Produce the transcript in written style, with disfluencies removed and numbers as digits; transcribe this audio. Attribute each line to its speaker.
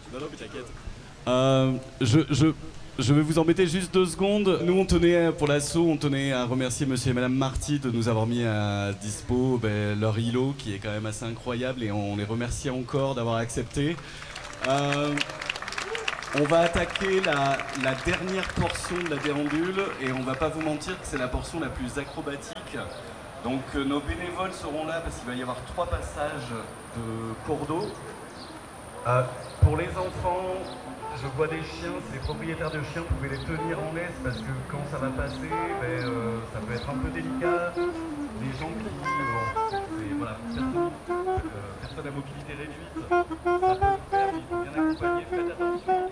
Speaker 1: Non, non, mais t'inquiète. Je vais vous embêter juste 2 secondes. Nous, pour l'assaut, on tenait à remercier monsieur et madame Marty de nous avoir mis à dispo leur îlot, qui est quand même assez incroyable, et on les remercie encore d'avoir accepté. On va attaquer la dernière portion de la déambule, et on va pas vous mentir que c'est la portion la plus acrobatique. Donc nos bénévoles seront là parce qu'il va y avoir 3 passages de cours d'eau. Pour les enfants, je vois des chiens, si les propriétaires de chiens pouvaient les tenir en laisse parce que quand ça va passer, ça peut être un peu délicat. Les gens qui, voilà, personne à mobilité réduite, ça peut le faire, mais il faut bien accompagner, faites attention.